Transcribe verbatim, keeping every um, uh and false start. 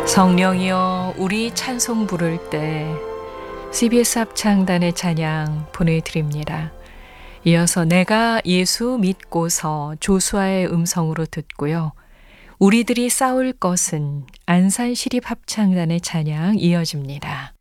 성령이여 우리 찬송 부를 때 씨비에스 합창단의 찬양 보내드립니다. 이어서 내가 예수 믿고서 조수아의 음성으로 듣고요. 우리들이 싸울 것은 안산시립합창단의 찬양 이어집니다.